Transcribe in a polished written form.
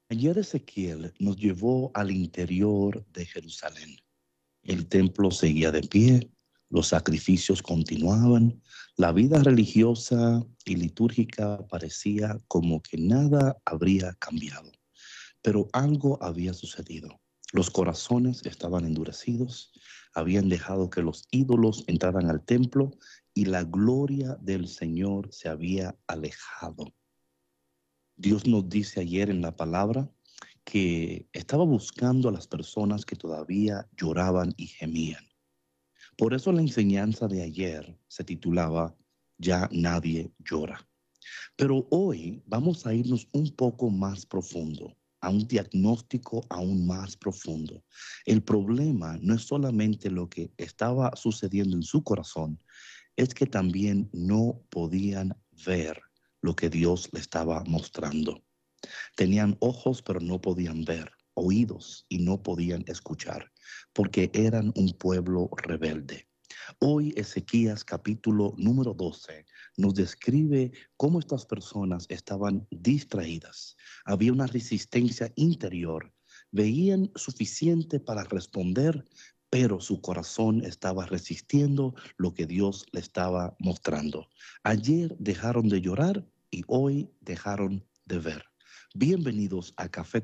Ayer Ezequiel nos llevó al interior de Jerusalén. El templo seguía de pie, los sacrificios continuaban, la vida religiosa y litúrgica parecía como que nada habría cambiado. Pero algo había sucedido. Los corazones estaban endurecidos, habían dejado que los ídolos entraran al templo y la gloria del Señor se había alejado. Dios nos dice ayer en la palabra que estaba buscando a las personas que todavía lloraban y gemían. Por eso la enseñanza de ayer se titulaba Ya nadie llora. Pero hoy vamos a irnos un poco más profundo, a un diagnóstico aún más profundo. El problema no es solamente lo que estaba sucediendo en su corazón, es que también no podían ver lo que Dios le estaba mostrando. Tenían ojos, pero no podían ver, oídos y no podían escuchar, porque eran un pueblo rebelde. Hoy Ezequías capítulo número 12 nos describe cómo estas personas estaban distraídas. Había una resistencia interior. Veían suficiente para responder, pero su corazón estaba resistiendo lo que Dios le estaba mostrando. Ayer dejaron de llorar y hoy dejaron de ver. Bienvenidos a Café